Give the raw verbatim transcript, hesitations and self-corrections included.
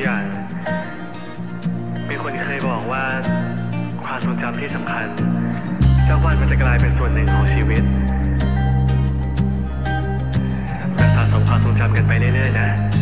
อย่างมีคนเคยบอกว่าความทรงจำที่สำคัญสักวันมันจะกลายเป็นส่วนหนึ่งของชีวิตเราสะสมความทรงจำกันไปเรื่อยๆนะ